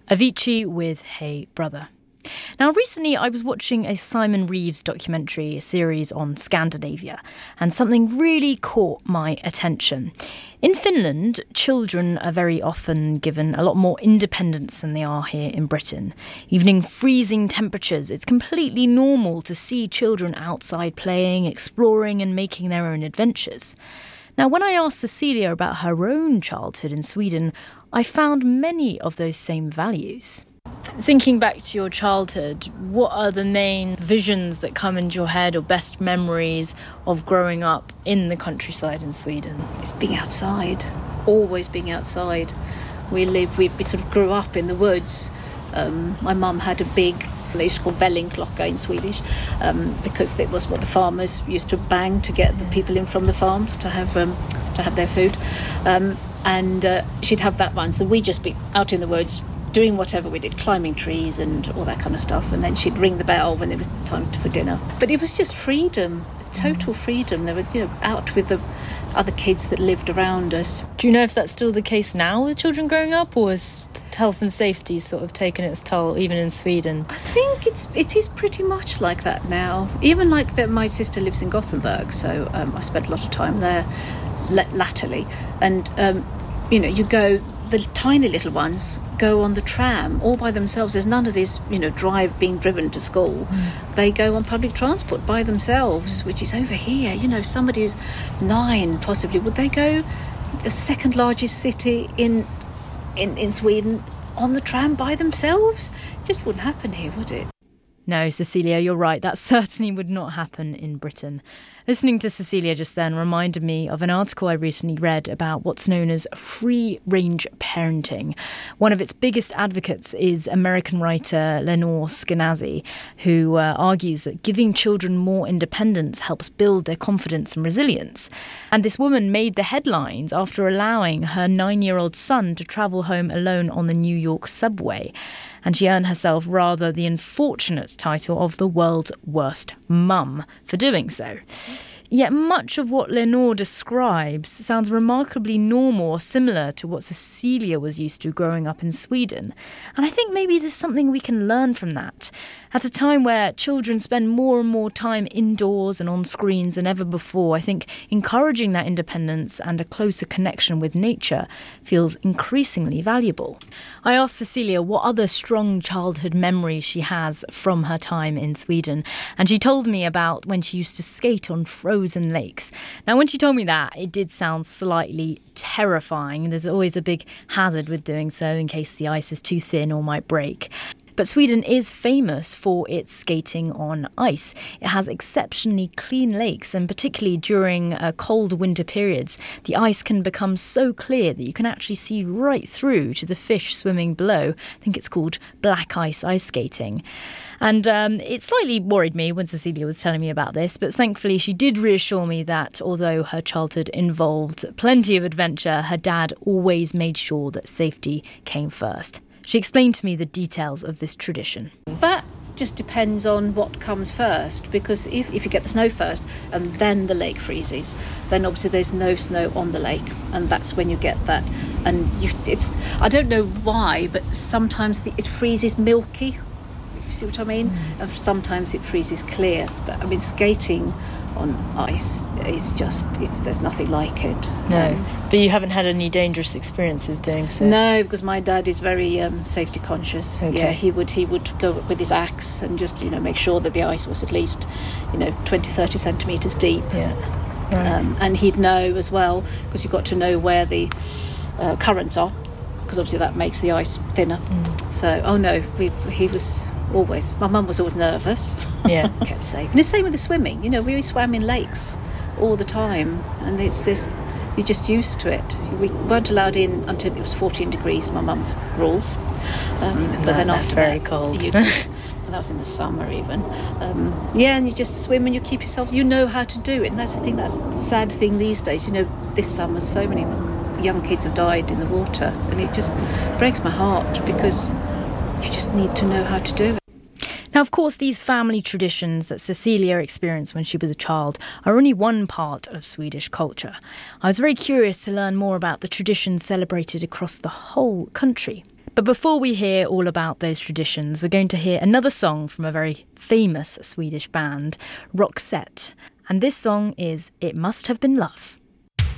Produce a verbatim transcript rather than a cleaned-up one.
Avicii with Hey Brother. Now, recently I was watching a Simon Reeves documentary series on Scandinavia, and something really caught my attention. In Finland, children are very often given a lot more independence than they are here in Britain. Even in freezing temperatures, it's completely normal to see children outside playing, exploring and making their own adventures. Now, when I asked Cecilia about her own childhood in Sweden, I found many of those same values. Thinking back to your childhood, what are the main visions that come into your head or best memories of growing up in the countryside in Sweden? It's being outside, always being outside. We live, we, we sort of grew up in the woods. Um, my mum had a big, they used to call vällingklocka in Swedish, um, because it was what the farmers used to bang to get the people in from the farms to have um, to have their food. Um, and uh, she'd have that one, so we'd just be out in the woods, doing whatever we did, climbing trees and all that kind of stuff, and then she'd ring the bell when it was time for dinner. But it was just freedom, total freedom. They were, you know, out with the other kids that lived around us. Do you know if that's still the case now with children growing up, or has health and safety sort of taken its toll even in Sweden? I think it's it is pretty much like that now. Even like that, my sister lives in Gothenburg, so um, I spent a lot of time there latterly, and um, you know, you go. The tiny little ones go on the tram all by themselves. There's none of this, you know, drive being driven to school. Mm. They go on public transport by themselves, which is over here. You know, somebody who's nine, possibly, would they go the second largest city in in, in Sweden on the tram by themselves? It just wouldn't happen here, would it? No, Cecilia, you're right. That certainly would not happen in Britain. Listening to Cecilia just then reminded me of an article I recently read about what's known as free-range parenting. One of its biggest advocates is American writer Lenore Skenazy, who uh, argues that giving children more independence helps build their confidence and resilience. And this woman made the headlines after allowing her nine-year-old son to travel home alone on the New York subway. And she earned herself rather the unfortunate title of the world's worst mum for doing so. Yet much of what Lenore describes sounds remarkably normal or similar to what Cecilia was used to growing up in Sweden. And I think maybe there's something we can learn from that. At a time where children spend more and more time indoors and on screens than ever before, I think encouraging that independence and a closer connection with nature feels increasingly valuable. I asked Cecilia what other strong childhood memories she has from her time in Sweden, and she told me about when she used to skate on frozen lakes. Now, when she told me that, it did sound slightly terrifying. There's always a big hazard with doing so in case the ice is too thin or might break. But Sweden is famous for its skating on ice. It has exceptionally clean lakes, and particularly during uh, cold winter periods, the ice can become so clear that you can actually see right through to the fish swimming below. I think it's called black ice ice skating. And um, it slightly worried me when Cecilia was telling me about this, but thankfully she did reassure me that although her childhood involved plenty of adventure, her dad always made sure that safety came first. She explained to me the details of this tradition. That just depends on what comes first, because if, if you get the snow first and then the lake freezes, then obviously there's no snow on the lake, and that's when you get that. And you, it's I don't know why, but sometimes the, it freezes milky, if you see what I mean, mm. and sometimes it freezes clear. But I mean, skating on ice is just, it's there's nothing like it. No, um, but you haven't had any dangerous experiences doing so? No, because my dad is very um, safety conscious. Okay. Yeah, he would he would go with his axe and just, you know, make sure that the ice was at least, you know, twenty, thirty centimetres deep. Yeah. Right. Um, and he'd know as well, because you've got to know where the uh, currents are, because obviously that makes the ice thinner. Mm. So, oh no, we he was always, my mum was always nervous. Yeah. Kept safe. And the same with the swimming. You know, we always swam in lakes all the time, and it's this, you're just used to it. We weren't allowed in until it was fourteen degrees, my mum's rules. Um, but that, then that's after very that, cold. You, that was in the summer even. Um, yeah, and you just swim and you keep yourself, you know how to do it. And that's the thing, that's the sad thing these days. You know, this summer so many young kids have died in the water, and it just breaks my heart, because you just need to know how to do it. Now, of course, these family traditions that Cecilia experienced when she was a child are only one part of Swedish culture. I was very curious to learn more about the traditions celebrated across the whole country. But before we hear all about those traditions, we're going to hear another song from a very famous Swedish band, Roxette. And this song is It Must Have Been Love.